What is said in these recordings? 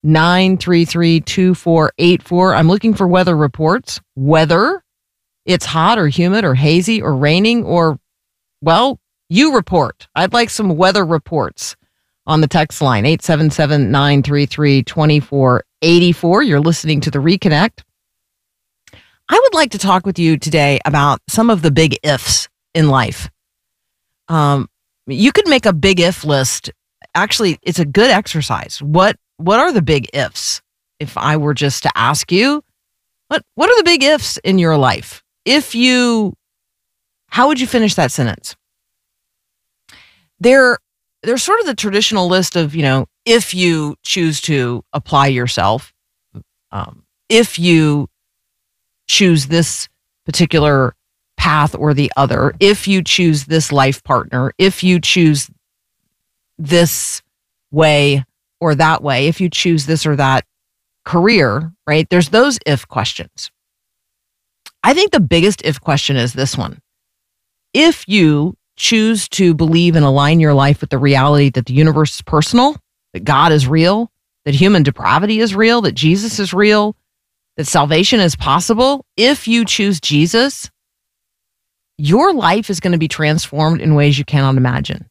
877-933-2484. I'm looking for weather reports. Whether it's hot or humid or hazy or raining or, well, you report. I'd like some weather reports on the text line, 877-933-2484. You're listening to The Reconnect. I would like to talk with you today about some of the big ifs in life. You could make a big if list. Actually, it's a good exercise. What are the big ifs? If I were just to ask you, what are the big ifs in your life? How would you finish that sentence? There's sort of the traditional list of, if you choose to apply yourself, if you choose this particular path or the other, if you choose this life partner, if you choose this way or that way, if you choose this or that career, right? There's those if questions. I think the biggest if question is this one. If you choose to believe and align your life with the reality that the universe is personal, that God is real, that human depravity is real, that Jesus is real, that salvation is possible, if you choose Jesus, your life is going to be transformed in ways you cannot imagine.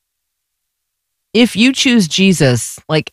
If you choose Jesus, it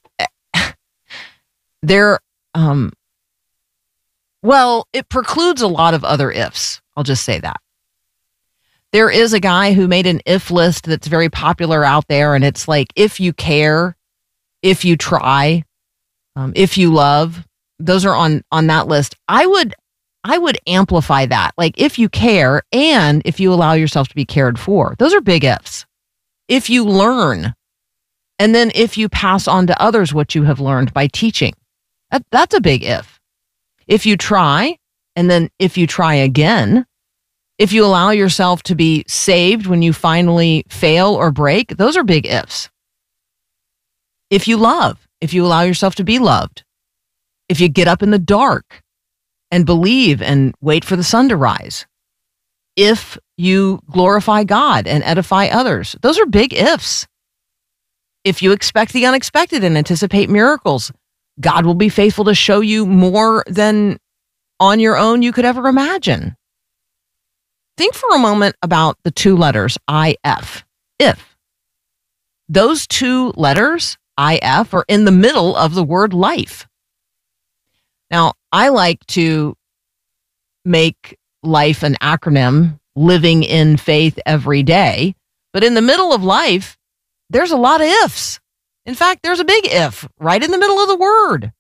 precludes a lot of other ifs. I'll just say that. There is a guy who made an if list that's very popular out there, and it's like, if you care, if you try, if you love, those are on that list. I would amplify that. Like, if you care and if you allow yourself to be cared for, those are big ifs. If you learn, and then if you pass on to others what you have learned by teaching, that's a big if. If you try, and then if you try again, if you allow yourself to be saved when you finally fail or break, those are big ifs. If you love, if you allow yourself to be loved, if you get up in the dark and believe and wait for the sun to rise, if you glorify God and edify others, those are big ifs. If you expect the unexpected and anticipate miracles, God will be faithful to show you more than on your own you could ever imagine. Think for a moment about the two letters IF, if. Those two letters, IF, are in the middle of the word life. Now, I like to make life an acronym, living in faith every day, but in the middle of life, there's a lot of ifs. In fact, there's a big if right in the middle of the word.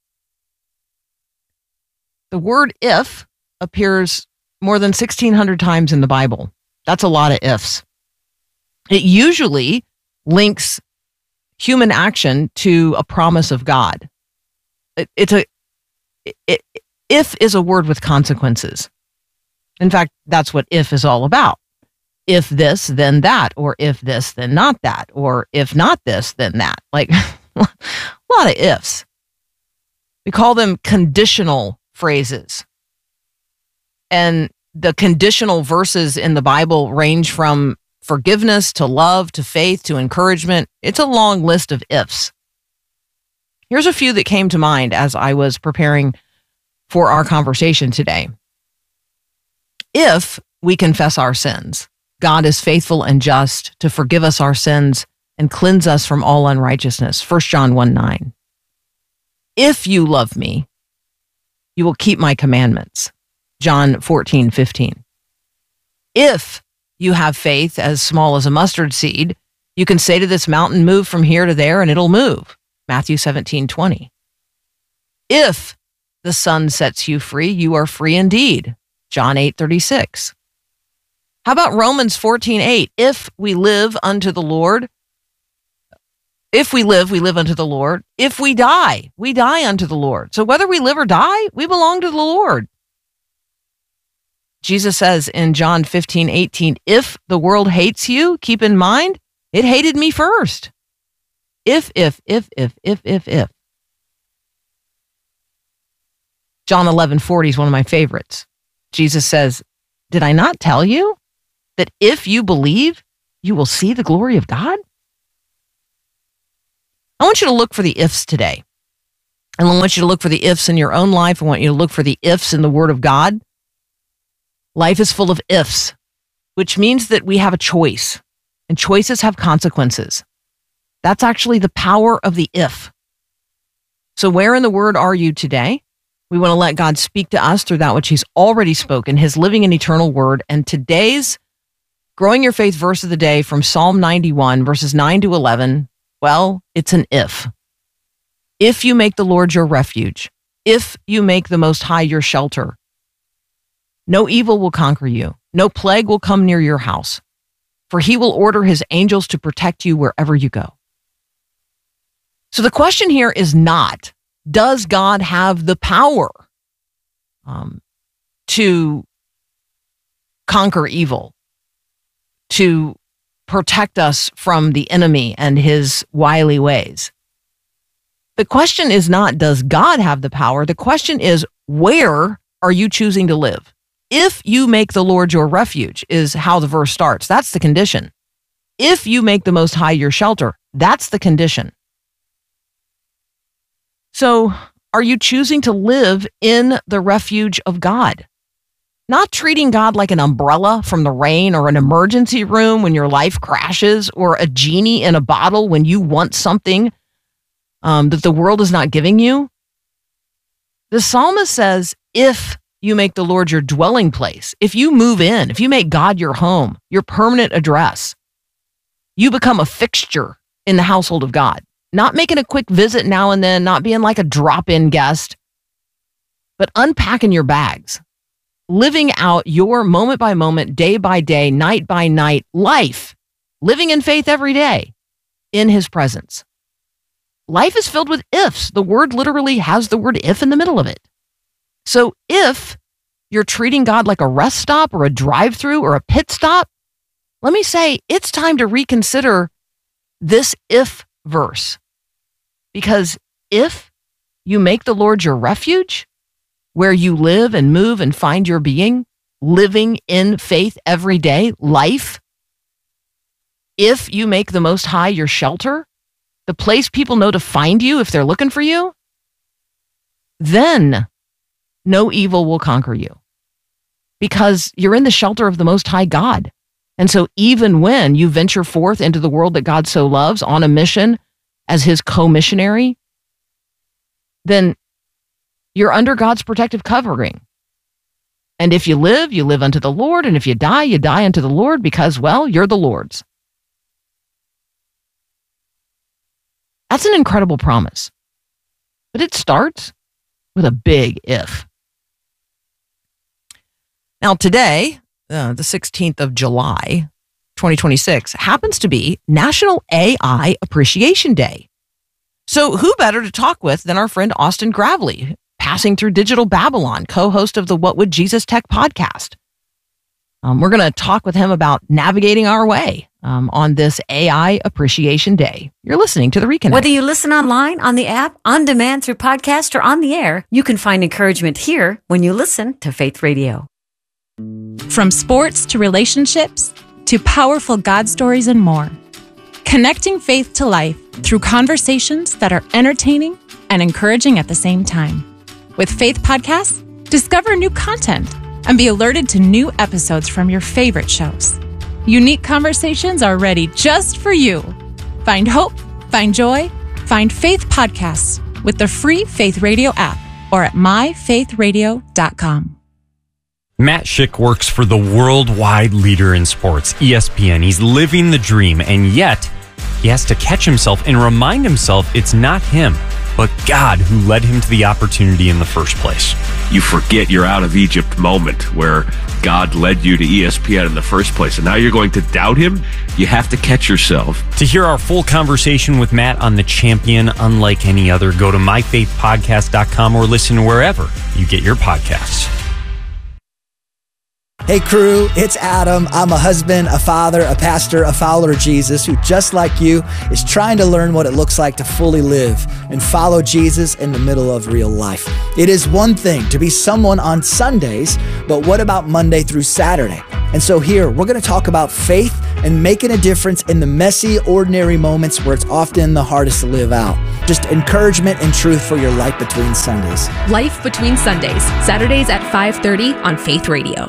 The word if appears more than 1,600 times in the Bible. That's a lot of ifs. It usually links human action to a promise of God. If is a word with consequences. In fact, that's what if is all about. If this, then that, or if this, then not that, or if not this, then that. Like, a lot of ifs. We call them conditional phrases. And the conditional verses in the Bible range from forgiveness to love to faith to encouragement. It's a long list of ifs. Here's a few that came to mind as I was preparing for our conversation today. If we confess our sins, God is faithful and just to forgive us our sins and cleanse us from all unrighteousness. 1 John 1:9. If you love me, you will keep my commandments. John 14:15. If you have faith as small as a mustard seed, you can say to this mountain, move from here to there, and it'll move. Matthew 17:20. If the Son sets you free, you are free indeed. John 8:36. How about Romans 14:8? If we live unto the Lord, if we live unto the Lord. If we die unto the Lord. So whether we live or die, we belong to the Lord. Jesus says in John 15:18, if the world hates you, keep in mind, it hated me first. If. John 11:40 is one of my favorites. Jesus says, did I not tell you that if you believe, you will see the glory of God? I want you to look for the ifs today. And I want you to look for the ifs in your own life. I want you to look for the ifs in the Word of God. Life is full of ifs, which means that we have a choice, and choices have consequences. That's actually the power of the if. So where in the Word are you today? We want to let God speak to us through that which He's already spoken, His living and eternal Word. And today's Growing Your Faith verse of the day from Psalm 91, verses 9 to 11, well, it's an if. If you make the Lord your refuge, if you make the Most High your shelter, no evil will conquer you, no plague will come near your house, for He will order His angels to protect you wherever you go. So the question here is not, does God have the power to conquer evil, to protect us from the enemy and his wily ways? The question is not, does God have the power? The question is, where are you choosing to live? If you make the Lord your refuge is how the verse starts. That's the condition. If you make the Most High your shelter, that's the condition. So, are you choosing to live in the refuge of God? Not treating God like an umbrella from the rain or an emergency room when your life crashes or a genie in a bottle when you want something that the world is not giving you. The psalmist says, if you make the Lord your dwelling place, if you move in, if you make God your home, your permanent address, you become a fixture in the household of God. Not making a quick visit now and then, not being like a drop-in guest, but unpacking your bags, living out your moment by moment, day by day, night by night life, living in faith every day in His presence. Life is filled with ifs. The word literally has the word if in the middle of it. So if you're treating God like a rest stop or a drive-through or a pit stop, let me say it's time to reconsider this if verse. Because if you make the Lord your refuge, where you live and move and find your being, living in faith every day, life, if you make the Most High your shelter, the place people know to find you if they're looking for you, then no evil will conquer you because you're in the shelter of the Most High God. And so even when you venture forth into the world that God so loves on a mission as His co-missionary, then you're under God's protective covering. And if you live unto the Lord. And if you die unto the Lord because, well, you're the Lord's. That's an incredible promise. But it starts with a big if. Now today, the 16th of July, 2026, happens to be National AI Appreciation Day. So who better to talk with than our friend Austin Gravely, passing through Digital Babylon, co-host of the What Would Jesus Tech podcast. We're going to talk with him about navigating our way on this AI Appreciation Day. You're listening to The Reconnect. Whether you listen online, on the app, on demand through podcast, or on the air, you can find encouragement here when you listen to Faith Radio. From sports to relationships to powerful God stories and more. Connecting faith to life through conversations that are entertaining and encouraging at the same time. With Faith Podcasts, discover new content and be alerted to new episodes from your favorite shows. Unique conversations are ready just for you. Find hope, find joy, find Faith Podcasts with the free Faith Radio app or at myfaithradio.com. Matt Schick works for the worldwide leader in sports, ESPN. He's living the dream, and yet he has to catch himself and remind himself it's not him, but God who led him to the opportunity in the first place. You forget your out of Egypt moment where God led you to ESPN in the first place, and now you're going to doubt Him? You have to catch yourself. To hear our full conversation with Matt on The Champion, unlike any other, go to myfaithpodcast.com or listen wherever you get your podcasts. Hey crew, it's Adam. I'm a husband, a father, a pastor, a follower of Jesus who, just like you, is trying to learn what it looks like to fully live and follow Jesus in the middle of real life. It is one thing to be someone on Sundays, but what about Monday through Saturday? And so here, we're going to talk about faith and making a difference in the messy, ordinary moments where it's often the hardest to live out. Just encouragement and truth for your life between Sundays. Life Between Sundays, Saturdays at 5:30 on Faith Radio.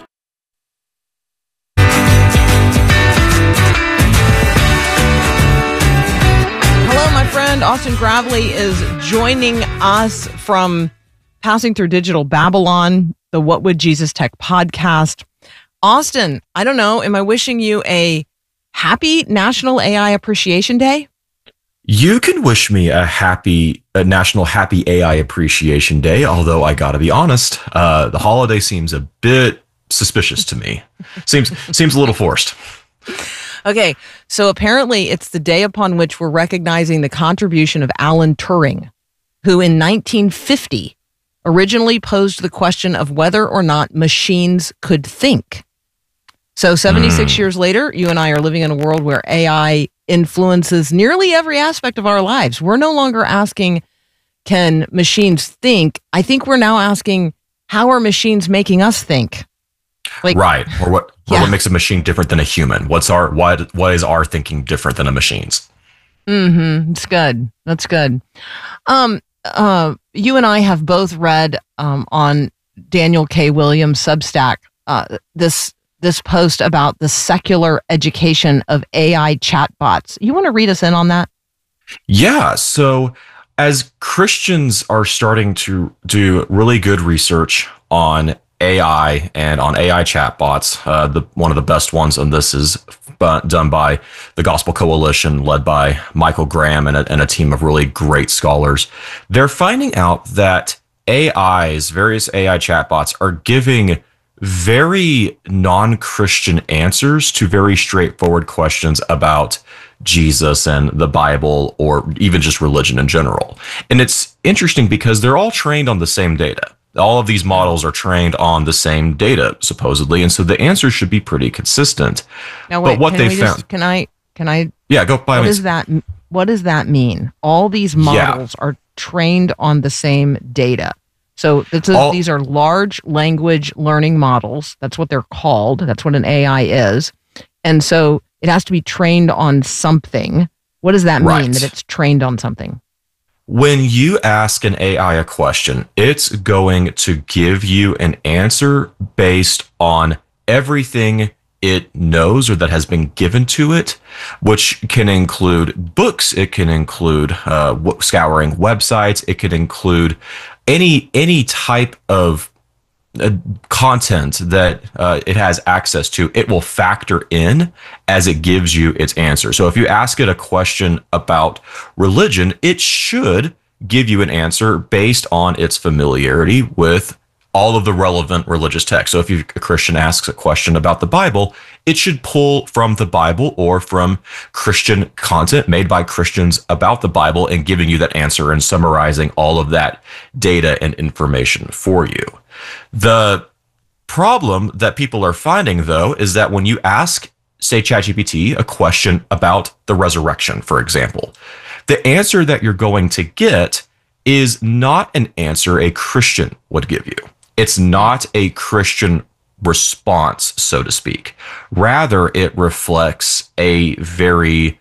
Hello, my friend Austin Gravely is joining us from Passing Through Digital Babylon, the What Would Jesus Tech podcast. Austin, I don't know, am I wishing you a happy National AI Appreciation Day? You can wish me a National Happy AI Appreciation Day, although I gotta be honest, the holiday seems a bit suspicious to me. Seems a little forced. Okay, so apparently it's the day upon which we're recognizing the contribution of Alan Turing, who in 1950 originally posed the question of whether or not machines could think. So 76 years later, you and I are living in a world where AI influences nearly every aspect of our lives. We're no longer asking, can machines think? I think we're now asking, how are machines making us think? Like, right. Or what makes a machine different than a human? Why is our thinking different than a machine's? It's good. That's good. You and I have both read on Daniel K. Williams' Substack this post about the secular education of AI chatbots. You want to read us in on that? Yeah. So as Christians are starting to do really good research on AI and on AI chatbots, one of the best ones on this is done by the Gospel Coalition, led by Michael Graham and a team of really great scholars. They're finding out that various AI chatbots are giving very non-Christian answers to very straightforward questions about Jesus and the Bible, or even just religion in general. And it's interesting because they're all trained on the same data. All of these models are trained on the same data, supposedly, and so the answers should be pretty consistent. Now, wait, but what they found? Can I? Yeah, go by me. What does that mean? All these models are trained on the same data. So these are large language learning models. That's what they're called. That's what an AI is. And so it has to be trained on something. What does that mean, that it's trained on something? When you ask an AI a question, it's going to give you an answer based on everything it knows or that has been given to it, which can include books. It can include scouring websites. It can include any type of content that it has access to. It will factor in as it gives you its answer. So if you ask it a question about religion, it should give you an answer based on its familiarity with all of the relevant religious texts. So if a Christian asks a question about the Bible, it should pull from the Bible or from Christian content made by Christians about the Bible and giving you that answer and summarizing all of that data and information for you. The problem that people are finding, though, is that when you ask, say, ChatGPT a question about the resurrection, for example, the answer that you're going to get is not an answer a Christian would give you. It's not a Christian response, so to speak. Rather, it reflects a very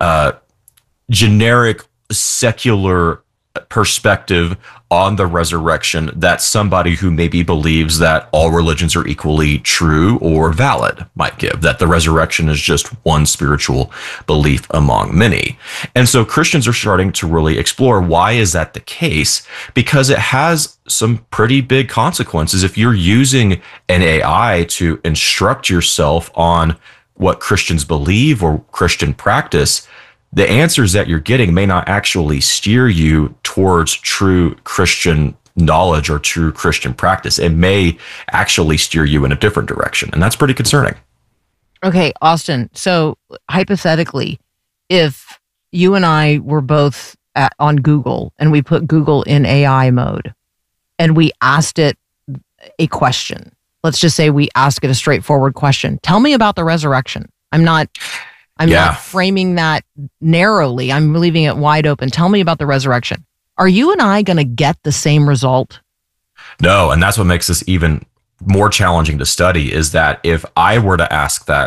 generic, secular perspective on the resurrection that somebody who maybe believes that all religions are equally true or valid might give, that the resurrection is just one spiritual belief among many. And so Christians are starting to really explore, why is that the case? Because it has some pretty big consequences. If you're using an AI to instruct yourself on what Christians believe or Christian practice, the answers that you're getting may not actually steer you towards true Christian knowledge or true Christian practice. It may actually steer you in a different direction, and that's pretty concerning. Okay, Austin, so hypothetically, if you and I were both on Google and we put Google in AI mode and we asked it a question, let's just say we ask it a straightforward question. Tell me about the resurrection. I'm not framing that narrowly. I'm leaving it wide open. Tell me about the resurrection. Are you and I going to get the same result? No, and that's what makes this even more challenging to study, is that if I were to ask that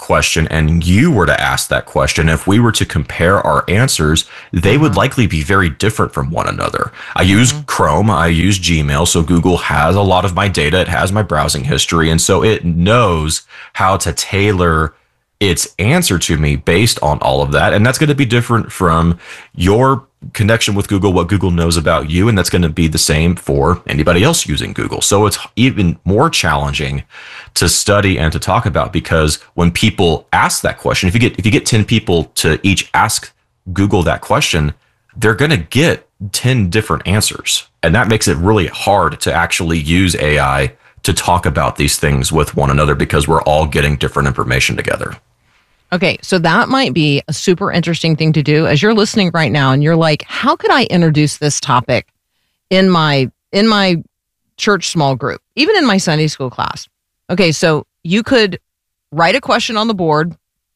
question and you were to ask that question, if we were to compare our answers, they would likely be very different from one another. I use Chrome, I use Gmail, so Google has a lot of my data, it has my browsing history, and so it knows how to tailor its answer to me based on all of that. And that's going to be different from your connection with Google, what Google knows about you, and that's going to be the same for anybody else using Google. So it's even more challenging to study and to talk about, because when people ask that question, if you get 10 people to each ask Google that question, they're going to get 10 different answers. And that makes it really hard to actually use AI to talk about these things with one another, because we're all getting different information together. Okay, so that might be a super interesting thing to do as you're listening right now and you're like, how could I introduce this topic in my church small group, even in my Sunday school class? Okay, so you could write a question on the board,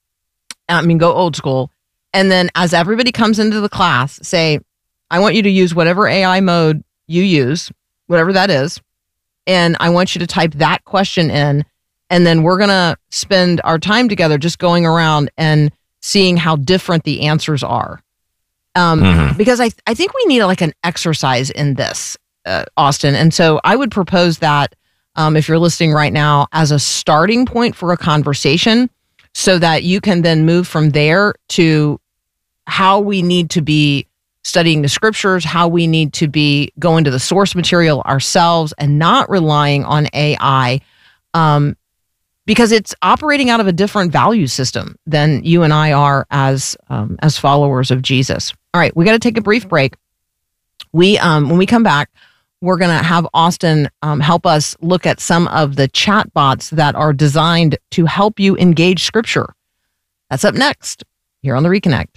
go old school, and then as everybody comes into the class, say, I want you to use whatever AI mode you use, whatever that is, and I want you to type that question in. And then we're going to spend our time together just going around and seeing how different the answers are. Because I think we need like an exercise in this, Austin. And so I would propose that if you're listening right now, as a starting point for a conversation, so that you can then move from there to how we need to be studying the scriptures, how we need to be going to the source material ourselves and not relying on AI. Because it's operating out of a different value system than you and I are as followers of Jesus. All right, we got to take a brief break. When we come back, we're going to have Austin help us look at some of the chat bots that are designed to help you engage Scripture. That's up next here on The Reconnect.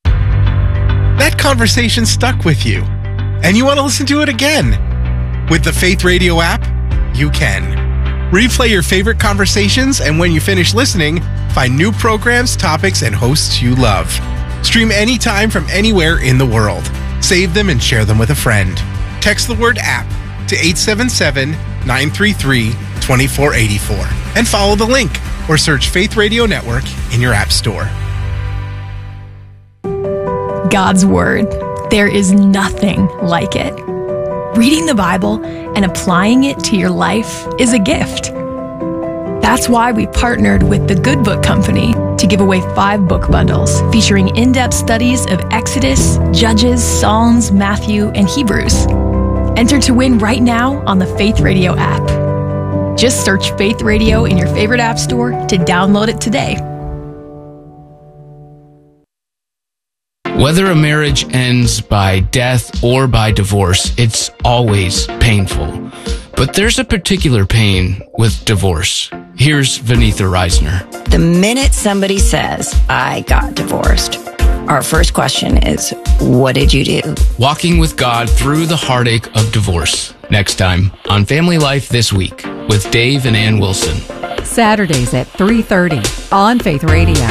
That conversation stuck with you, and you want to listen to it again. With the Faith Radio app, you can. Replay your favorite conversations, and when you finish listening, find new programs, topics, and hosts you love. Stream anytime from anywhere in the world. Save them and share them with a friend. Text the word app to 877-933-2484 and follow the link or search Faith Radio Network in your app store. God's Word. There is nothing like it. Reading the Bible and applying it to your life is a gift. That's why we partnered with the Good Book Company to give away 5 book bundles featuring in-depth studies of Exodus, Judges, Psalms, Matthew, and Hebrews. Enter to win right now on the Faith Radio app. Just search Faith Radio in your favorite app store to download it today. Whether a marriage ends by death or by divorce, it's always painful. But there's a particular pain with divorce. Here's Vanitha Reisner. The minute somebody says, I got divorced, our first question is, what did you do? Walking with God through the heartache of divorce. Next time on Family Life This Week with Dave and Ann Wilson. Saturdays at 3:30 on Faith Radio.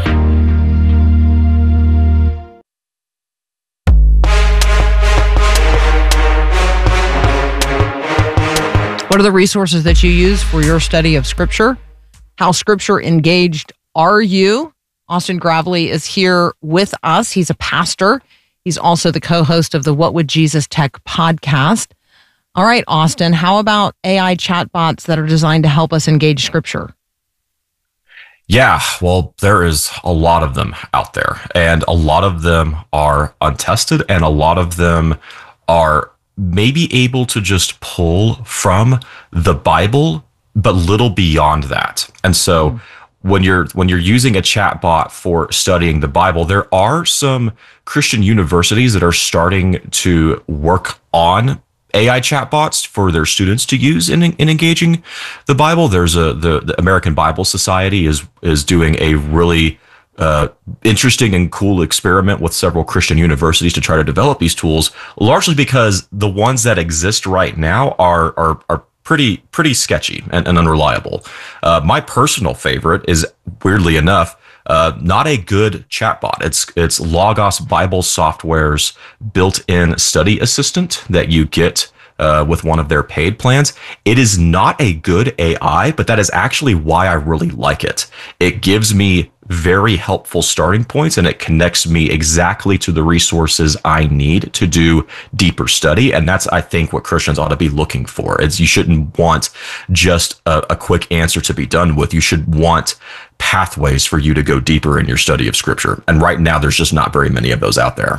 What are the resources that you use for your study of Scripture? How Scripture engaged are you? Austin Gravely is here with us. He's a pastor. He's also the co-host of the What Would Jesus Tech podcast. All right, Austin, how about AI chatbots that are designed to help us engage Scripture? Yeah, well, there is a lot of them out there, and a lot of them are untested, and a lot of them are maybe able to just pull from the Bible, but little beyond that. And so when you're using a chat bot for studying the Bible, there are some Christian universities that are starting to work on AI chatbots for their students to use in engaging the Bible. There's the American Bible Society is doing a really interesting and cool experiment with several Christian universities to try to develop these tools, largely because the ones that exist right now are pretty sketchy and unreliable. My personal favorite is, weirdly enough, not a good chatbot. It's Logos Bible Software's built-in study assistant that you get with one of their paid plans. It is not a good AI, but that is actually why I really like it. It gives me very helpful starting points, and it connects me exactly to the resources I need to do deeper study. And that's, I think, what Christians ought to be looking for. Is you shouldn't want just a quick answer to be done with. You should want pathways for you to go deeper in your study of Scripture. And right now, there's just not very many of those out there.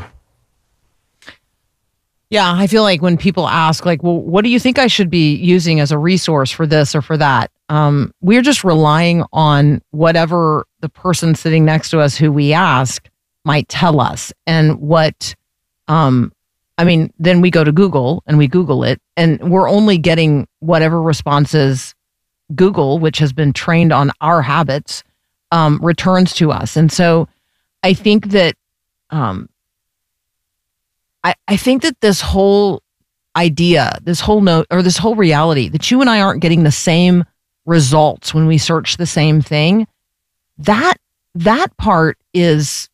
Yeah, I feel like when people ask, like, well, what do you think I should be using as a resource for this or for that? We're just relying on whatever the person sitting next to us who we ask might tell us. And then we go to Google and we Google it, and we're only getting whatever responses Google, which has been trained on our habits, returns to us. And so I think that I think that this whole idea, this whole reality that you and I aren't getting the same results when we search the same thing, that part is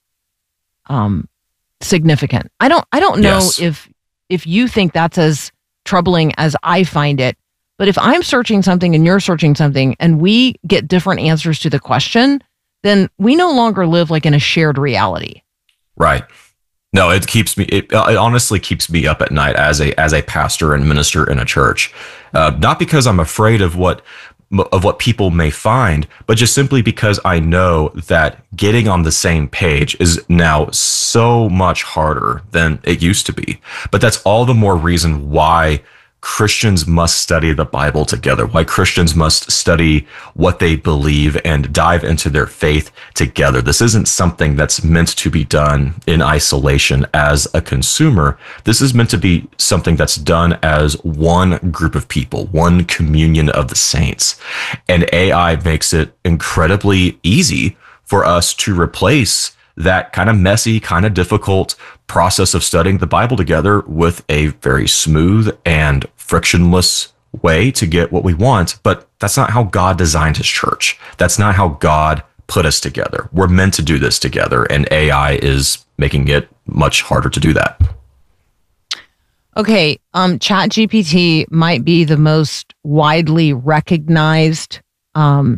significant. I don't know if you think that's as troubling as I find it, but if I'm searching something and you're searching something and we get different answers to the question, then we no longer live like in a shared reality. Right. No, it honestly keeps me up at night as a pastor and minister in a church. Not because I'm afraid of what people may find, but just simply because I know that getting on the same page is now so much harder than it used to be. But that's all the more reason why Christians must study the Bible together, why Christians must study what they believe and dive into their faith together. This isn't something that's meant to be done in isolation as a consumer. This is meant to be something that's done as one group of people, one communion of the saints. And AI makes it incredibly easy for us to replace that kind of messy, kind of difficult process of studying the Bible together with a very smooth and frictionless way to get what we want. But that's not how God designed his church. That's not how God put us together. We're meant to do this together, and AI is making it much harder to do that. Okay, ChatGPT might be the most widely recognized AI,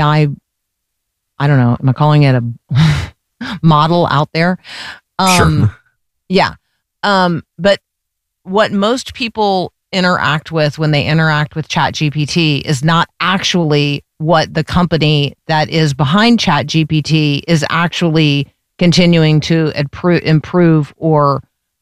I don't know, am I calling it a model out there? Sure. Yeah. But what most people interact with when they interact with ChatGPT is not actually what the company that is behind ChatGPT is actually continuing to improve or,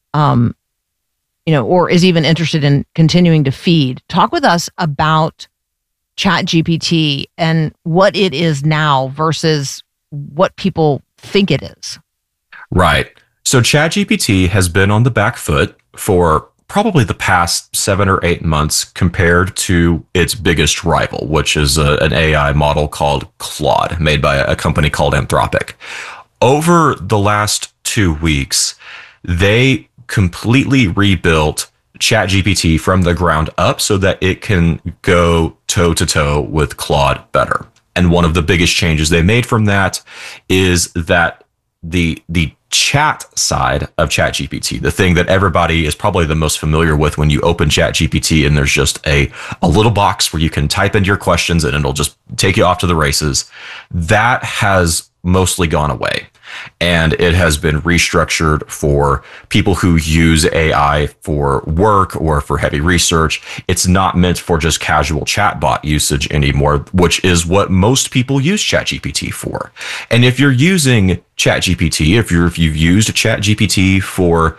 or is even interested in continuing to feed. Talk with us about ChatGPT and what it is now versus what people think it is. Right. So ChatGPT has been on the back foot for probably the past 7 or 8 months compared to its biggest rival, which is an AI model called Claude, made by a company called Anthropic. Over the last 2 weeks, they completely rebuilt ChatGPT from the ground up so that it can go toe-to-toe with Claude better. And one of the biggest changes they made from that is that the chat side of ChatGPT, the thing that everybody is probably the most familiar with when you open ChatGPT and there's just a little box where you can type in your questions and it'll just take you off to the races, that has mostly gone away. And it has been restructured for people who use AI for work or for heavy research. It's not meant for just casual chatbot usage anymore, which is what most people use ChatGPT for. And if you're using ChatGPT, if you've used ChatGPT for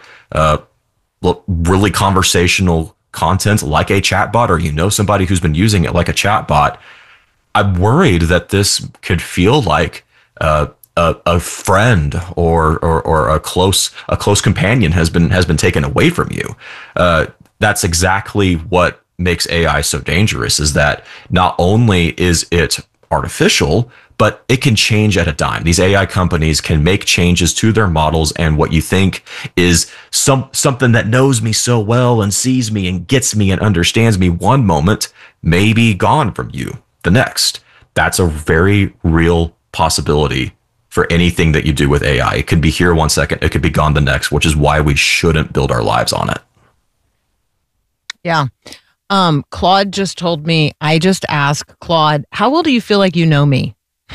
really conversational content like a chatbot, or you know somebody who's been using it like a chatbot, I'm worried that this could feel like a friend or a close companion has been taken away from you. That's exactly what makes AI so dangerous, is that not only is it artificial, but it can change at a dime. These AI companies can make changes to their models, and what you think is something that knows me so well and sees me and gets me and understands me one moment may be gone from you the next. That's a very real possibility for anything that you do with AI. It could be here 1 second, it could be gone the next, which is why we shouldn't build our lives on it. Yeah. Claude just told me, I just asked Claude, how well do you feel like you know me?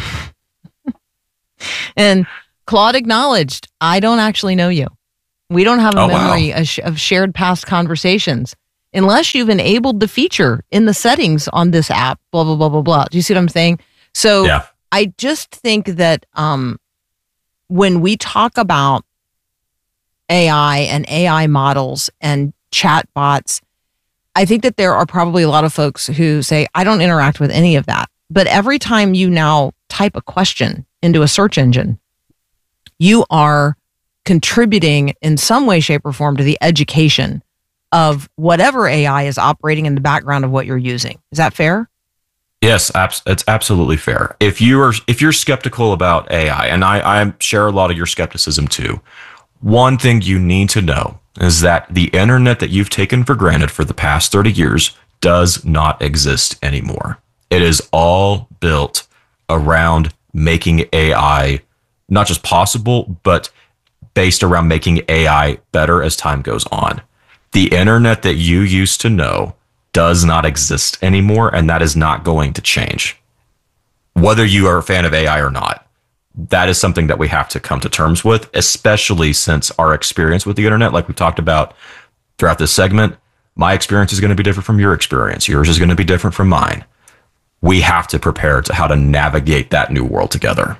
And Claude acknowledged, I don't actually know you. We don't have a memory of shared past conversations unless you've enabled the feature in the settings on this app, blah, blah, blah, blah, blah. Do you see what I'm saying? So I just think that when we talk about AI and AI models and chat bots, I think that there are probably a lot of folks who say, I don't interact with any of that. But every time you now type a question into a search engine, you are contributing in some way, shape, or form to the education of whatever AI is operating in the background of what you're using. Is that fair? Yes, it's absolutely fair. If you're skeptical about AI, and I share a lot of your skepticism too, one thing you need to know is that the internet that you've taken for granted for the past 30 years does not exist anymore. It is all built around making AI not just possible, but based around making AI better as time goes on. The internet that you used to know does not exist anymore, and that is not going to change. Whether you are a fan of AI or not, that is something that we have to come to terms with, especially since our experience with the internet, like we've talked about throughout this segment, my experience is going to be different from your experience. Yours is going to be different from mine. We have to prepare to how to navigate that new world together.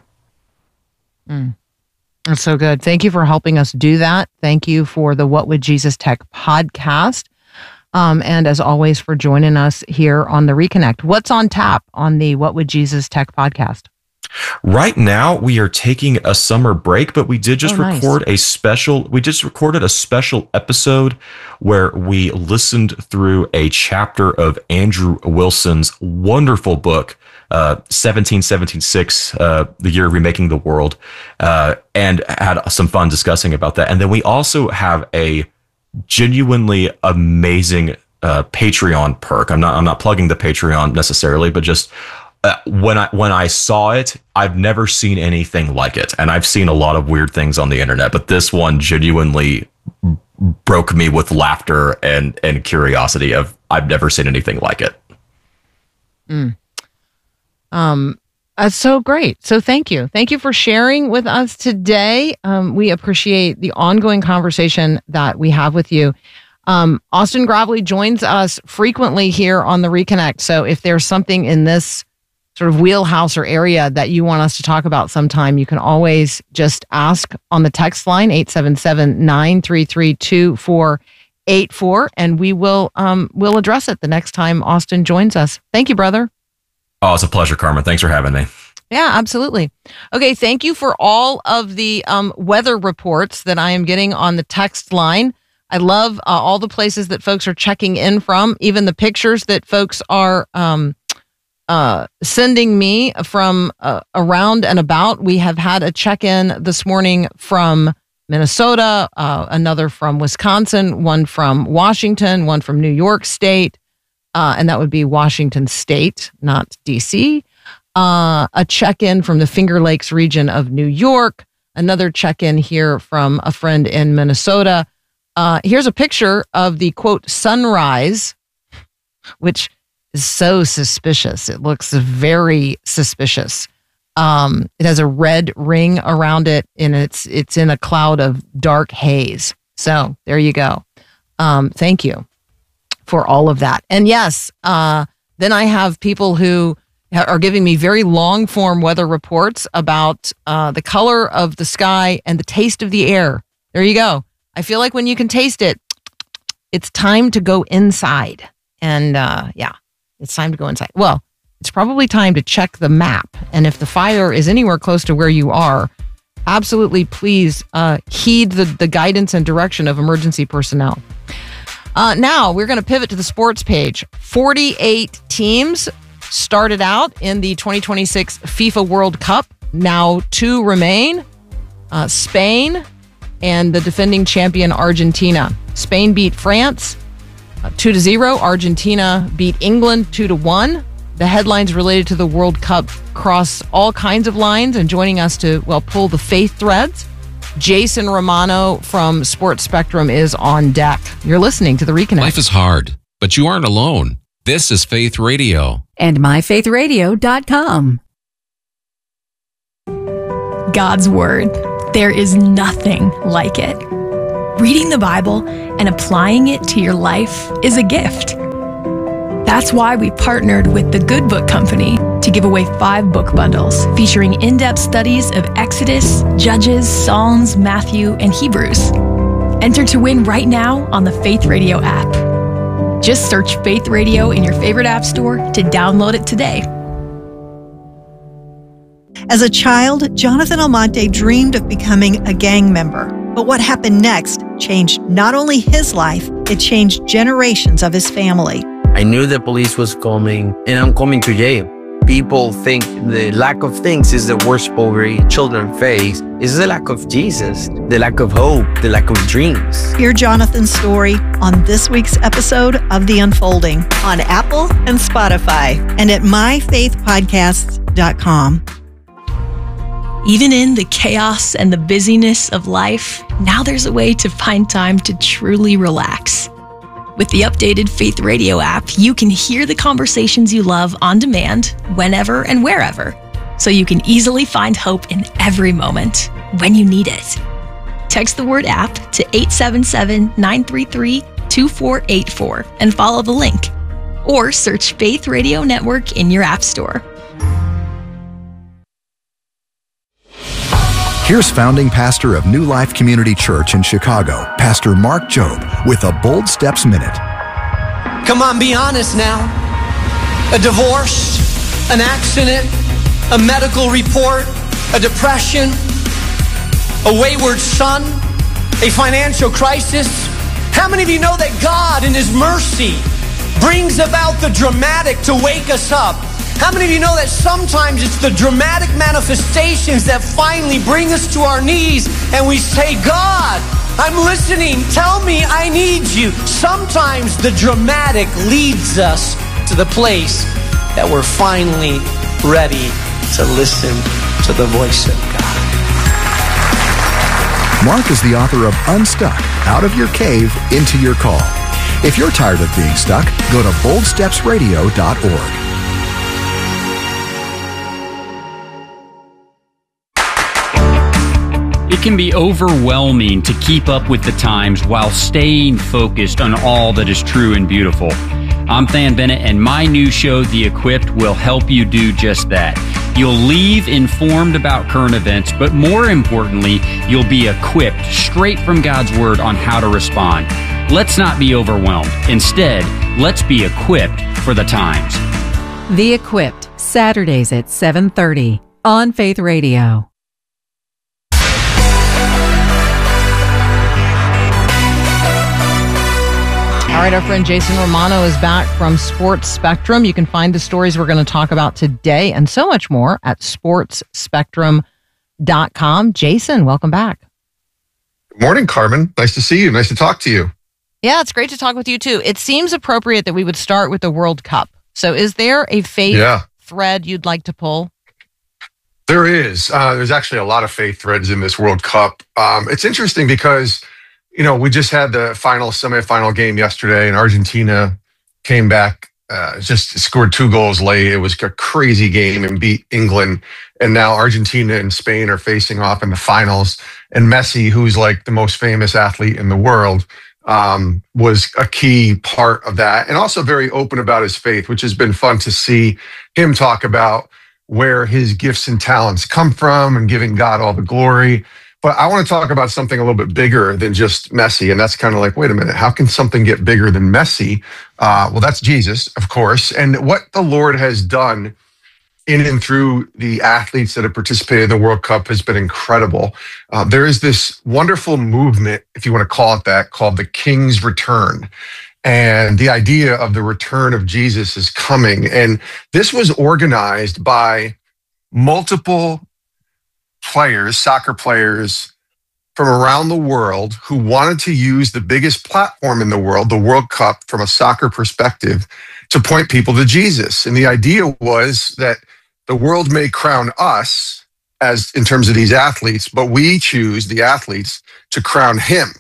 That's so good. Thank you for helping us do that. Thank you for the What Would Jesus Tech podcast. And as always, for joining us here on the Reconnect. What's on tap on the What Would Jesus Tech podcast? Right now, we are taking a summer break, but we did just recorded a special episode where we listened through a chapter of Andrew Wilson's wonderful book, 1776, The Year of Remaking the World, and had some fun discussing about that. And then we also have a genuinely amazing Patreon perk. I'm not plugging the Patreon necessarily, but just when I saw it, I've never seen anything like it, and I've seen a lot of weird things on the internet, but this one genuinely broke me with laughter and curiosity. I've never seen anything like it. That's so great. So thank you for sharing with us today. We appreciate the ongoing conversation that we have with you. Austin Gravely joins us frequently here on the Reconnect. So if there's something in this sort of wheelhouse or area that you want us to talk about sometime, you can always just ask on the text line, 877-933-2484, and we'll address it the next time Austin joins us. Thank you, brother. Oh, it's a pleasure, Carmen. Thanks for having me. Yeah, absolutely. Okay, thank you for all of the weather reports that I am getting on the text line. I love all the places that folks are checking in from, even the pictures that folks are sending me from around and about. We have had a check-in this morning from Minnesota, another from Wisconsin, one from Washington, one from New York State, and that would be Washington State, not D.C., a check-in from the Finger Lakes region of New York, another check-in here from a friend in Minnesota. Here's a picture of the, quote, sunrise, which is so suspicious. It looks very suspicious. It has a red ring around it, and it's in a cloud of dark haze. So there you go. Thank you for all of that. And yes, then I have people who are giving me very long form weather reports about the color of the sky and the taste of the air. There you go. I feel like when you can taste it, it's time to go inside. And it's time to go inside. Well, it's probably time to check the map. And if the fire is anywhere close to where you are, absolutely please heed the guidance and direction of emergency personnel. Now we're going to pivot to the sports page. 48 teams started out in the 2026 FIFA World Cup. Now 2 remain. Spain and the defending champion Argentina. Spain beat France 2-0. Argentina beat England 2-1. The headlines related to the World Cup cross all kinds of lines, and joining us to, pull the faith threads, Jason Romano from Sports Spectrum is on deck. You're listening to The Reconnect. Life is hard. But you aren't alone. This is Faith Radio. And myfaithradio.com. God's Word. There is nothing like it. Reading the Bible and applying it to your life is a gift. That's why we partnered with the Good Book Company to give away 5 book bundles featuring in-depth studies of Exodus, Judges, Psalms, Matthew, and Hebrews. Enter to win right now on the Faith Radio app. Just search Faith Radio in your favorite app store to download it today. As a child, Jonathan Almonte dreamed of becoming a gang member. But what happened next changed not only his life, it changed generations of his family. I knew the police was coming, and I'm coming to jail. People think the lack of things is the worst poverty children face. It's the lack of Jesus, the lack of hope, the lack of dreams. Hear Jonathan's story on this week's episode of The Unfolding on Apple and Spotify and at myfaithpodcasts.com. Even in the chaos and the busyness of life, now there's a way to find time to truly relax. With the updated Faith Radio app, you can hear the conversations you love on demand, whenever and wherever, so you can easily find hope in every moment when you need it. Text the word app to 877-933-2484 and follow the link. Or search Faith Radio Network in your app store. Here's founding pastor of New Life Community Church in Chicago, Pastor Mark Jobe, with a Bold Steps Minute. Come on, be honest now. A divorce, an accident, a medical report, a depression, a wayward son, a financial crisis. How many of you know that God in His mercy brings about the dramatic to wake us up? How many of you know that sometimes it's the dramatic manifestations that finally bring us to our knees and we say, God, I'm listening. Tell me I need you. Sometimes the dramatic leads us to the place that we're finally ready to listen to the voice of God. Mark is the author of Unstuck, Out of Your Cave, Into Your Call. If you're tired of being stuck, go to boldstepsradio.org. It can be overwhelming to keep up with the times while staying focused on all that is true and beautiful. I'm Than Bennett, and my new show, The Equipped, will help you do just that. You'll leave informed about current events, but more importantly, you'll be equipped straight from God's Word on how to respond. Let's not be overwhelmed. Instead, let's be equipped for the times. The Equipped, Saturdays at 7:30 on Faith Radio. All right, our friend Jason Romano is back from Sports Spectrum. You can find the stories we're going to talk about today and so much more at sportsspectrum.com. Jason, welcome back. Good morning, Carmen. Nice to see you. Nice to talk to you. Yeah, it's great to talk with you too. It seems appropriate that we would start with the World Cup. So is there a faith thread you'd like to pull? There is. There's actually a lot of faith threads in this World Cup. It's interesting because we just had the semifinal game yesterday, and Argentina came back, just scored 2 goals late. It was a crazy game and beat England. And now Argentina and Spain are facing off in the finals. And Messi, who's like the most famous athlete in the world, was a key part of that. And also very open about his faith, which has been fun to see him talk about where his gifts and talents come from and giving God all the glory. But I want to talk about something a little bit bigger than just Messi. And that's kind of like, wait a minute, how can something get bigger than Messi? Well, that's Jesus, of course. And what the Lord has done in and through the athletes that have participated in the World Cup has been incredible. There is this wonderful movement, if you want to call it that, called the King's Return. And the idea of the return of Jesus is coming. And this was organized by multiple players, soccer players from around the world who wanted to use the biggest platform in the world, the World Cup, from a soccer perspective, to point people to Jesus. And the idea was that the world may crown us as in terms of these athletes, but we choose, the athletes, to crown him.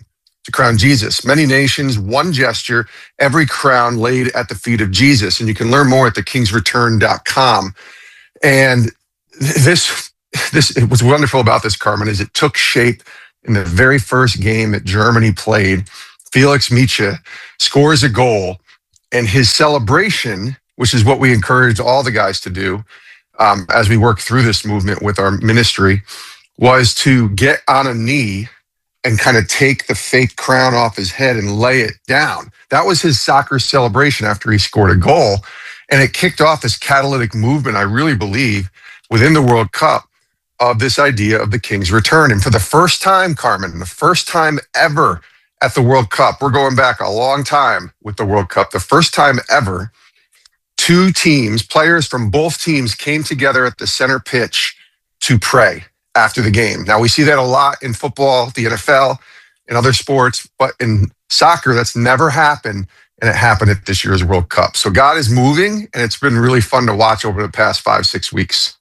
to crown Jesus. Many nations, one gesture, every crown laid at the feet of Jesus. And you can learn more at thekingsreturn.com. And this, what's wonderful about this, Carmen, is it took shape in the very first game that Germany played. Felix Miche scores a goal, and his celebration, which is what we encourage all the guys to do as we work through this movement with our ministry, was to get on a knee and kind of take the fake crown off his head and lay it down. That was his soccer celebration after he scored a goal. And it kicked off this catalytic movement, I really believe, within the World Cup of this idea of the King's return. And for the first time, Carmen, the first time ever at the World Cup, we're going back a long time with the World Cup, the first time ever, two teams, players from both teams came together at the center pitch to pray after the game. Now, we see that a lot in football, the NFL, and other sports, but in soccer, that's never happened, and it happened at this year's World Cup. So God is moving, and it's been really fun to watch over the past 5-6 weeks.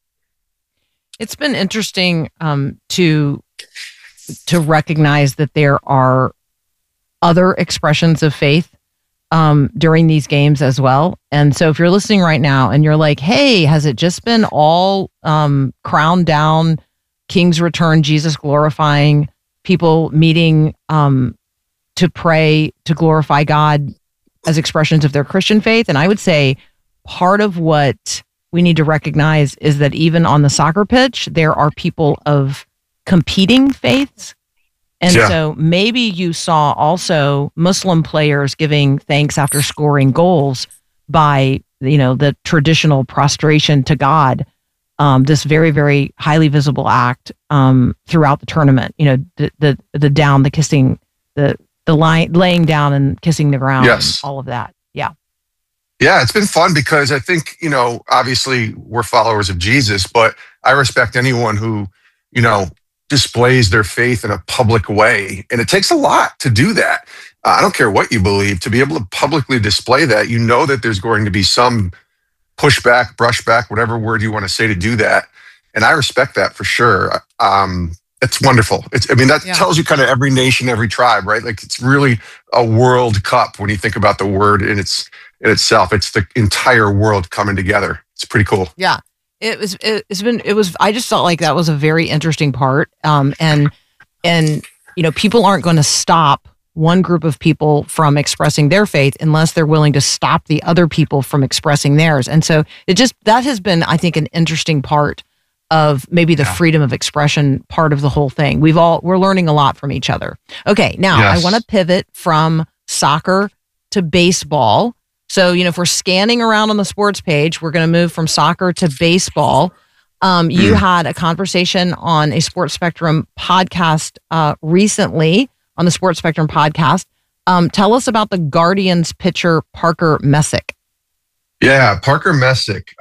It's been interesting to recognize that there are other expressions of faith during these games as well. And so if you're listening right now and you're like, hey, has it just been all crowned down, King's return, Jesus glorifying, people meeting to pray, to glorify God as expressions of their Christian faith? And I would say part of what we need to recognize is that even on the soccer pitch, there are people of competing faiths. And so maybe you saw also Muslim players giving thanks after scoring goals by, the traditional prostration to God. This very, very highly visible act throughout the tournament. The kissing, the laying down and kissing the ground, and all of that. Yeah. Yeah, it's been fun because I think, obviously we're followers of Jesus, but I respect anyone who, displays their faith in a public way. And it takes a lot to do that. I don't care what you believe, to be able to publicly display that, that there's going to be some pushback, brushback, whatever word you want to say to do that. And I respect that for sure. It's wonderful. That tells you kind of every nation, every tribe, right? Like it's really a World Cup when you think about the word in itself. It's the entire world coming together. It's pretty cool. Yeah. I just felt like that was a very interesting part. And people aren't going to stop one group of people from expressing their faith unless they're willing to stop the other people from expressing theirs. And so that has been, I think, an interesting part of maybe the freedom of expression part of the whole thing. We're learning a lot from each other. Okay. Now I want to pivot from soccer to baseball. So, if we're scanning around on the sports page, we're going to move from soccer to baseball. You had a conversation on a Sports Spectrum podcast recently, on the Sports Spectrum podcast. Tell us about the Guardians pitcher, Parker Messick. Yeah, Parker Messick.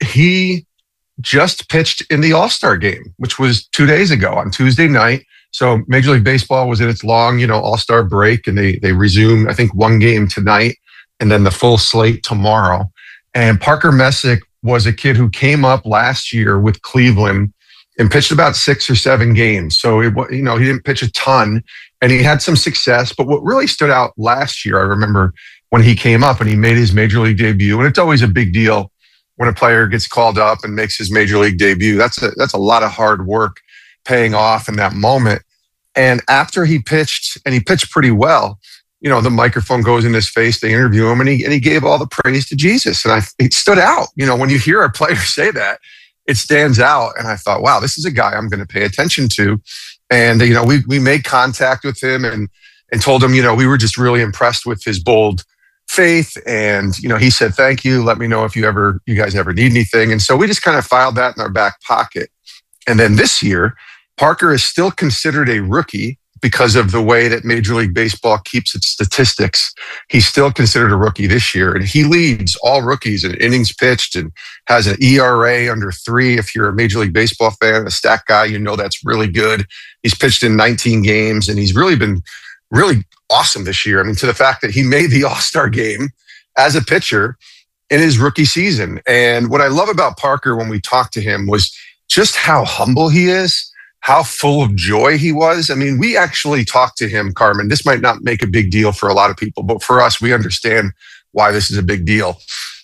He just pitched in the All-Star game, which was 2 days ago on Tuesday night. So Major League Baseball was in its long, All-Star break, and they resumed, I think, one game tonight, and then the full slate tomorrow. And Parker Messick was a kid who came up last year with Cleveland and pitched about 6 or 7 games. So, he didn't pitch a ton, and he had some success. But what really stood out last year, I remember when he came up and he made his Major League debut, and it's always a big deal when a player gets called up and makes his Major League debut. That's a lot of hard work paying off in that moment. And after he pitched, and he pitched pretty well, the microphone goes in his face, they interview him, and he gave all the praise to Jesus. And it stood out. When you hear a player say that, it stands out. And I thought, wow, this is a guy I'm going to pay attention to. And, we made contact with him and told him, we were just really impressed with his bold faith. And, he said, thank you. Let me know if you guys ever need anything. And so we just kind of filed that in our back pocket. And then this year, Parker is still considered a rookie because of the way that Major League Baseball keeps its statistics. He's still considered a rookie this year, and he leads all rookies in innings pitched and has an ERA under 3. If you're a Major League Baseball fan, a stat guy, that's really good. He's pitched in 19 games, and he's really been really awesome this year. To the fact that he made the All-Star game as a pitcher in his rookie season. And what I love about Parker when we talked to him was just how humble he is. how full of joy he was. I mean, we actually talked to him, Carmen. This might not make a big deal for a lot of people, but for us, we understand why this is a big deal.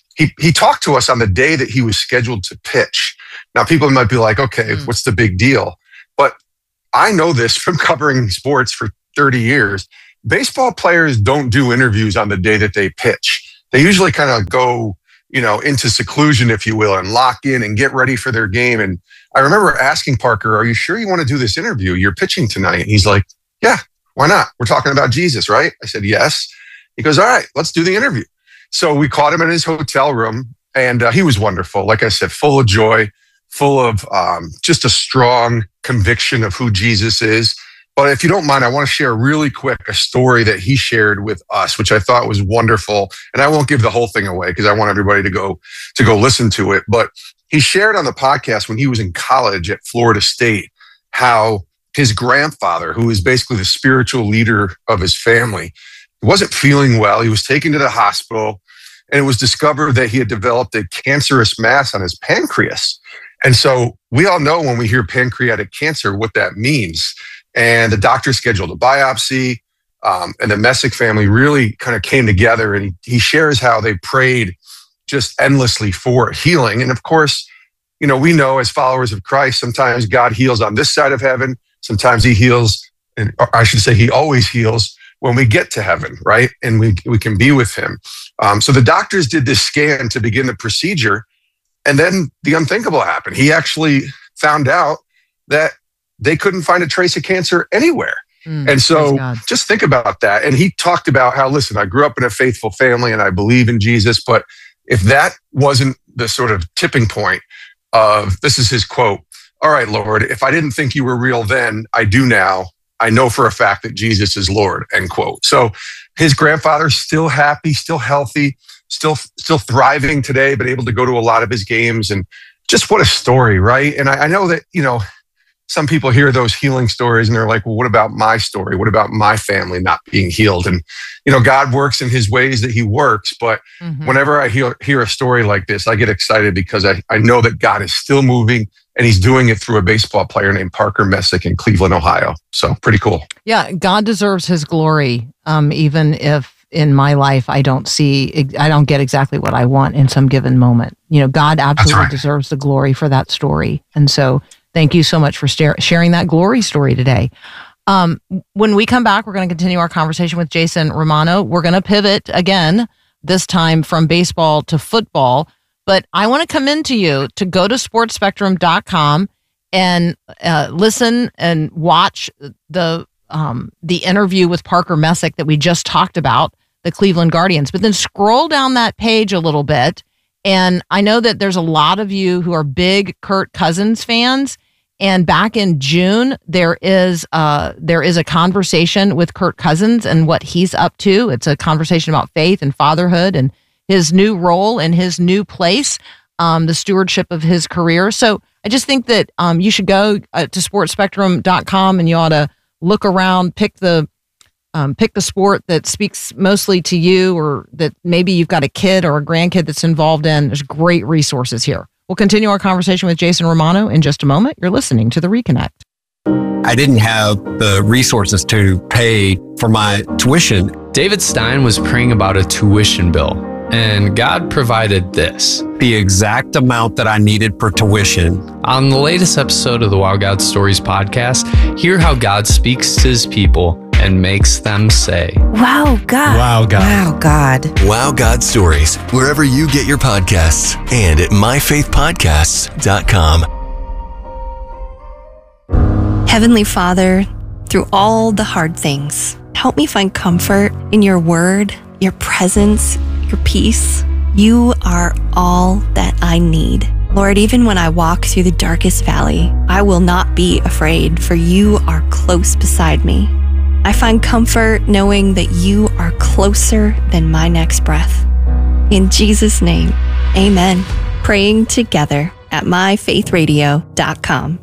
He talked to us on the day that he was scheduled to pitch. Now, people might be like, okay, what's the big deal? But I know this from covering sports for 30 years. Baseball players don't do interviews on the day that they pitch. They usually kind of go, into seclusion, if you will, and lock in and get ready for their game. And I remember asking Parker, are you sure you want to do this interview? You're pitching tonight. And he's like, yeah, why not? We're talking about Jesus, right? I said, yes. He goes, all right, let's do the interview. So we caught him in his hotel room, and he was wonderful. Like I said, full of joy, full of just a strong conviction of who Jesus is. But if you don't mind, I want to share really quick a story that he shared with us, which I thought was wonderful. And I won't give the whole thing away because I want everybody to go listen to it. But he shared on the podcast when he was in college at Florida State how his grandfather, who is basically the spiritual leader of his family, wasn't feeling well. He was taken to the hospital, and it was discovered that he had developed a cancerous mass on his pancreas. And so we all know when we hear pancreatic cancer, what that means. And the doctor scheduled a biopsy, and the Messick family really kind of came together, and he shares how they prayed just endlessly for healing. And of course, we know as followers of Christ, sometimes God heals on this side of heaven. Sometimes he heals, or I should say he always heals when we get to heaven, right? And we can be with him. So the doctors did this scan to begin the procedure, and then the unthinkable happened. He actually found out that they couldn't find a trace of cancer anywhere. And so just think about that. And he talked about how, listen, I grew up in a faithful family and I believe in Jesus, but if that wasn't the sort of tipping point of, this is his quote, all right, Lord, if I didn't think you were real then, I do now. I know for a fact that Jesus is Lord, end quote. So his grandfather's still happy, still healthy, still thriving today, but able to go to a lot of his games. And just what a story, right? And I know that, some people hear those healing stories and they're like, well, what about my story? What about my family not being healed? And, God works in his ways that he works. But whenever I hear a story like this, I get excited because I know that God is still moving, and he's doing it through a baseball player named Parker Messick in Cleveland, Ohio. So pretty cool. Yeah, God deserves his glory, even if in my life I don't get exactly what I want in some given moment. God absolutely deserves the glory for that story. And so thank you so much for sharing that glory story today. When we come back, we're going to continue our conversation with Jason Romano. We're going to pivot again, this time from baseball to football. But I want to commend to you to go to sportspectrum.com and listen and watch the interview with Parker Messick that we just talked about, the Cleveland Guardians. But then scroll down that page a little bit. And I know that there's a lot of you who are big Kirk Cousins fans. And back in June, there is a conversation with Kirk Cousins and what he's up to. It's a conversation about faith and fatherhood and his new role and his new place, the stewardship of his career. So I just think that you should go to sportspectrum.com and you ought to look around, pick the sport that speaks mostly to you, or that maybe you've got a kid or a grandkid that's involved in. There's great resources here. We'll continue our conversation with Jason Romano in just a moment. You're listening to The Reconnect. I didn't have the resources to pay for my tuition. David Stein was praying about a tuition bill, and God provided this. The exact amount that I needed for tuition. On the latest episode of the Wow God Stories podcast, hear how God speaks to his people and makes them say, Wow, God. Wow, God. Wow, God. Wow, God Stories, wherever you get your podcasts and at myfaithpodcasts.com. Heavenly Father, through all the hard things, help me find comfort in your word, your presence, your peace. You are all that I need. Lord, even when I walk through the darkest valley, I will not be afraid, for you are close beside me. I find comfort knowing that you are closer than my next breath. In Jesus' name, amen. Praying together at myfaithradio.com.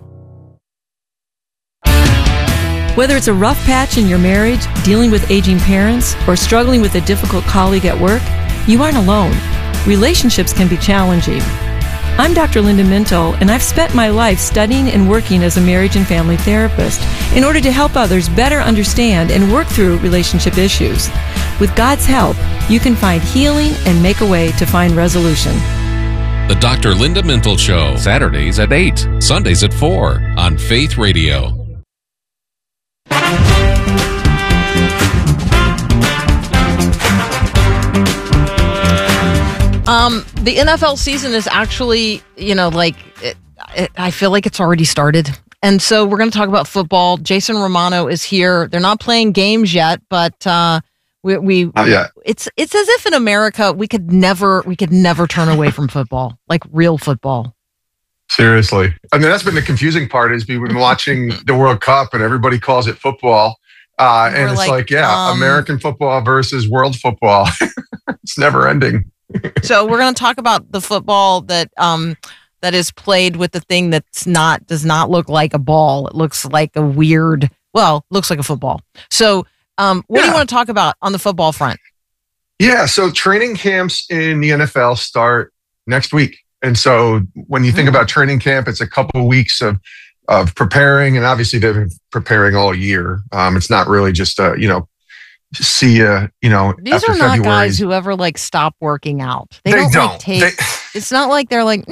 Whether it's a rough patch in your marriage, dealing with aging parents, or struggling with a difficult colleague at work, you aren't alone. Relationships can be challenging. I'm Dr. Linda Mintle, and I've spent my life studying and working as a marriage and family therapist in order to help others better understand and work through relationship issues. With God's help, you can find healing and make a way to find resolution. The Dr. Linda Mintle Show, Saturdays at 8, Sundays at 4 on Faith Radio. The NFL season is actually, I feel like it's already started. And so we're going to talk about football. Jason Romano is here. They're not playing games yet, but it's as if in America we could never turn away from football, like real football. Seriously. I mean, that's been the confusing part is we've been watching the World Cup and everybody calls it football. And it's American football versus world football. It's never ending. So we're going to talk about the football that is played with the thing does not look like a ball. It looks like looks like a football. So what do you want to talk about on the football front? Yeah, so training camps in the NFL start next week. And so when you think about training camp, it's a couple of weeks of preparing, and obviously they've been preparing all year. It's not really just see ya, these after are not February. Guys who ever stop working out. They don't. It's not like they're like,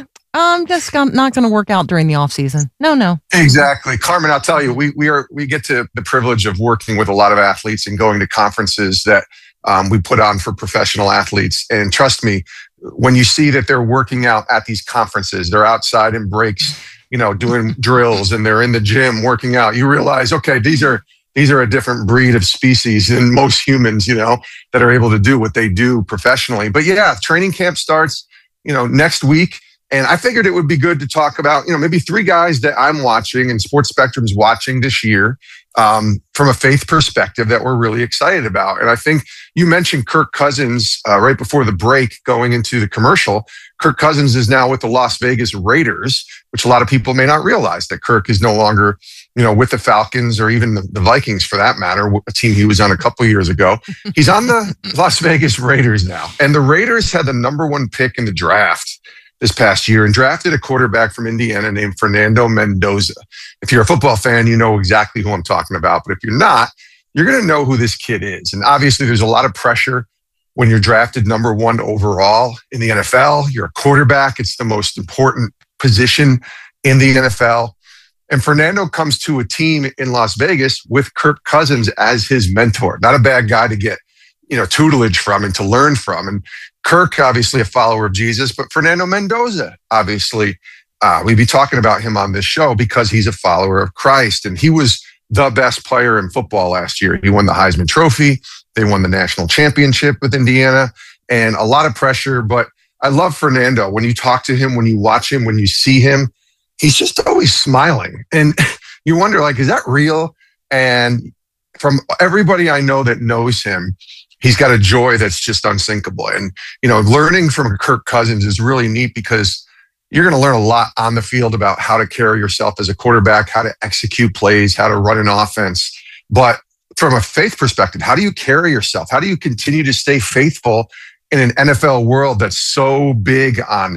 I'm just not going to work out during the off season. No. Exactly. Carmen, I'll tell you, we get to the privilege of working with a lot of athletes and going to conferences that we put on for professional athletes. And trust me, when you see that they're working out at these conferences, they're outside in breaks, doing drills, and they're in the gym working out, you realize, okay, these are a different breed of species than most humans, that are able to do what they do professionally. But yeah, training camp starts, next week. And I figured it would be good to talk about, maybe 3 guys that I'm watching and Sports Spectrum's watching this year from a faith perspective that we're really excited about. And I think you mentioned Kirk Cousins right before the break going into the commercial. Kirk Cousins is now with the Las Vegas Raiders, which a lot of people may not realize that Kirk is no longer with the Falcons or even the Vikings for that matter, a team he was on a couple of years ago. He's on the Las Vegas Raiders now. And the Raiders had the number 1 pick in the draft this past year and drafted a quarterback from Indiana named Fernando Mendoza. If you're a football fan, you know exactly who I'm talking about. But if you're not, you're going to know who this kid is. And obviously there's a lot of pressure when you're drafted number 1 overall in the NFL. You're a quarterback. It's the most important position in the NFL. And Fernando comes to a team in Las Vegas with Kirk Cousins as his mentor. Not a bad guy to get, tutelage from and to learn from. And Kirk, obviously a follower of Jesus, but Fernando Mendoza, obviously, we'd be talking about him on this show because he's a follower of Christ. And he was the best player in football last year. He won the Heisman Trophy. They won the national championship with Indiana, and a lot of pressure. But I love Fernando. When you talk to him, when you watch him, when you see him, he's just always smiling. And you wonder, is that real? And from everybody I know that knows him, he's got a joy that's just unsinkable. And, learning from Kirk Cousins is really neat because you're going to learn a lot on the field about how to carry yourself as a quarterback, how to execute plays, how to run an offense. But from a faith perspective, how do you carry yourself? How do you continue to stay faithful in an NFL world that's so big on,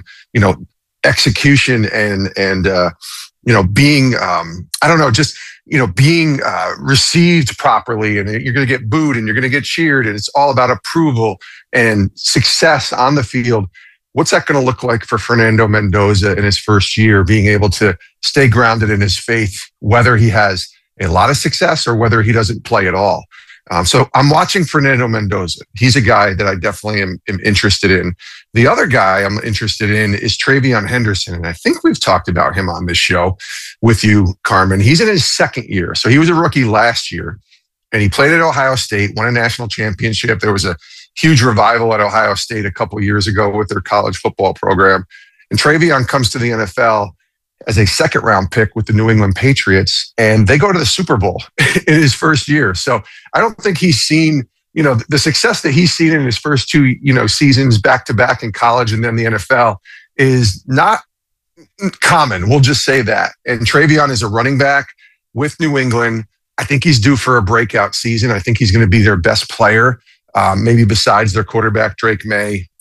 execution and being, being received properly, and you're going to get booed and you're going to get cheered, and it's all about approval and success on the field. What's that going to look like for Fernando Mendoza in his first year, being able to stay grounded in his faith, whether he has a lot of success or whether he doesn't play at all? So I'm watching Fernando Mendoza. He's a guy that I definitely am interested in. The other guy I'm interested in is TreVeyon Henderson. And I think we've talked about him on this show with you, Carmen. He's in his 2nd year. So he was a rookie last year and he played at Ohio State, won a national championship. There was a huge revival at Ohio State a couple of years ago with their college football program. And TreVeyon comes to the NFL as a 2nd-round pick with the New England Patriots, and they go to the Super Bowl in his first year. So I don't think he's seen, the success that he's seen in his first 2, seasons back-to-back in college and then the NFL is not common. We'll just say that. And TreVeyon is a running back with New England. I think he's due for a breakout season. I think he's going to be their best player, maybe besides their quarterback, Drake May.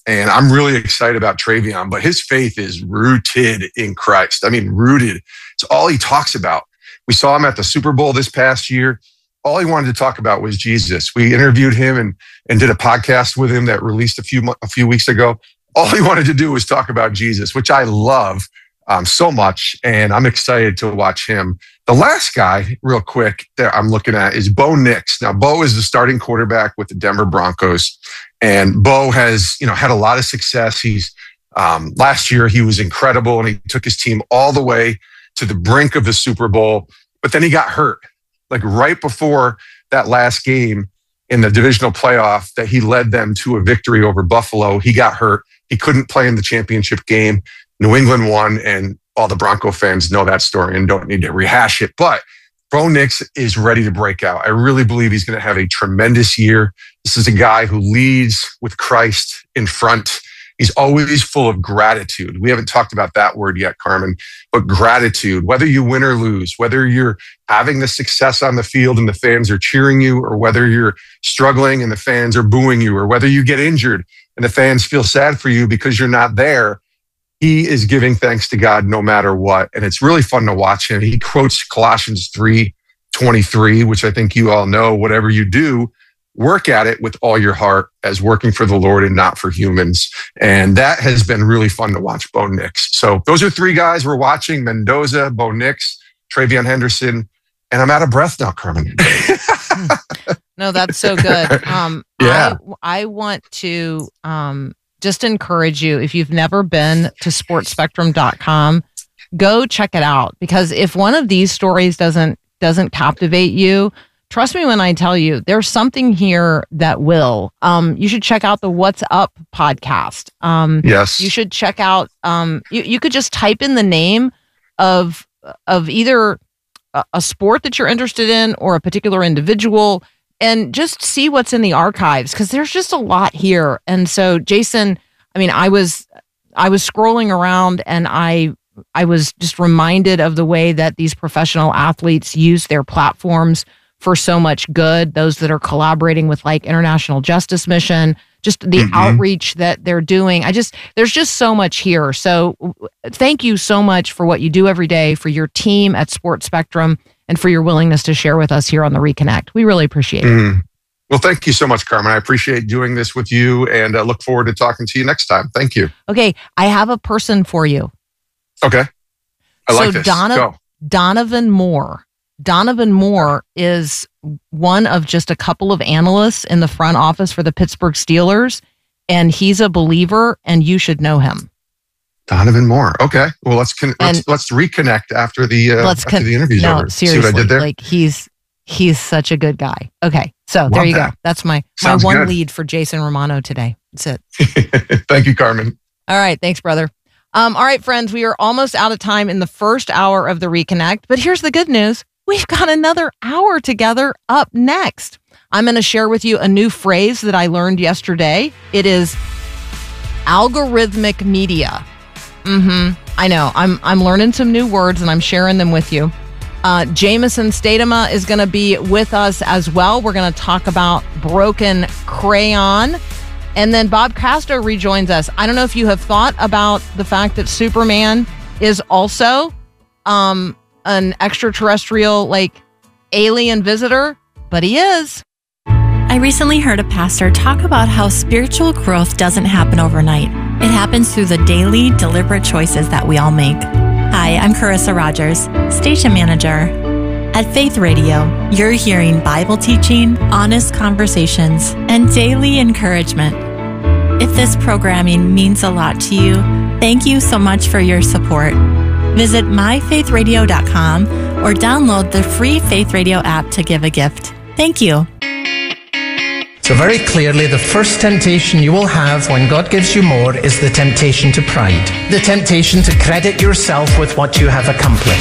And I'm really excited about Travion, but his faith is rooted in Christ. I mean, rooted. It's all he talks about. We saw him at the Super Bowl this past year. All he wanted to talk about was Jesus. We interviewed him and did a podcast with him that released a few weeks ago. All he wanted to do was talk about Jesus, which I love so much. And I'm excited to watch him. The last guy, real quick, that I'm looking at is Bo Nix. Now, Bo is the starting quarterback with the Denver Broncos. And Bo has, had a lot of success. He's last year he was incredible, and he took his team all the way to the brink of the Super Bowl. But then he got hurt, like right before that last game in the divisional playoff that he led them to a victory over Buffalo. He got hurt. He couldn't play in the championship game. New England won, and all the Bronco fans know that story and don't need to rehash it. But Bo Nix is ready to break out. I really believe he's going to have a tremendous year. This is a guy who leads with Christ in front. He's always full of gratitude. We haven't talked about that word yet, Carmen, but gratitude, whether you win or lose, whether you're having the success on the field and the fans are cheering you, or whether you're struggling and the fans are booing you, or whether you get injured and the fans feel sad for you because you're not there. He is giving thanks to God no matter what. And it's really fun to watch him. He quotes Colossians 3:23, which I think you all know, whatever you do, work at it with all your heart as working for the Lord and not for humans. And that has been really fun to watch Bo Nix. So those are three guys we're watching: Mendoza, Bo Nix, Travion Henderson. And I'm out of breath now, Carmen. No, that's so good. Yeah. I want to just encourage you, if you've never been to sportspectrum.com, go check it out. Because if one of these stories doesn't captivate you, trust me when I tell you, there's something here that will. You should check out the What's Up podcast. Yes. You should check out, you could just type in the name of either a sport that you're interested in or a particular individual, and just see what's in the archives, because there's just a lot here. And so, Jason, I mean, I was scrolling around, and I was just reminded of the way that these professional athletes use their platforms for so much good. Those that are collaborating with like International Justice Mission, just the outreach that they're doing. There's just so much here. So thank you so much for what you do every day, for your team at Sports Spectrum, and for your willingness to share with us here on the Reconnect. We really appreciate it. Well, thank you so much, Carmen. I appreciate doing this with you, and look forward to talking to you next time. Thank you. Okay, I have a person for you. Okay. I like this. Go. Donovan Moore. Donovan Moore is one of just a couple of analysts in the front office for the Pittsburgh Steelers, and he's a believer, and you should know him. Donovan Moore. Okay. Well, let's reconnect after the interview's over. Seriously, see what I did there? Like he's such a good guy. Okay, so there you go. That's my one good lead for Jason Romano today. That's it. Thank you, Carmen. All right, thanks, brother. All right, friends, we are almost out of time in the first hour of the Reconnect, but here's the good news. We've got another hour together up next. I'm going to share with you a new phrase that I learned yesterday. It is algorithmic media. I know. I'm learning some new words, and I'm sharing them with you. Jameson Statema is going to be with us as well. We're going to talk about Broken Crayon. And then Bob Castro rejoins us. I don't know if you have thought about the fact that Superman is also an extraterrestrial, like, alien visitor, but he is. I recently heard a pastor talk about how spiritual growth doesn't happen overnight. It happens through the daily, deliberate choices that we all make. Hi, I'm Carissa Rogers, station manager. At Faith Radio, you're hearing Bible teaching, honest conversations, and daily encouragement. If this programming means a lot to you, thank you so much for your support. Visit myfaithradio.com or download the free Faith Radio app to give a gift. Thank you. So very clearly, the first temptation you will have when God gives you more is the temptation to pride. The temptation to credit yourself with what you have accomplished.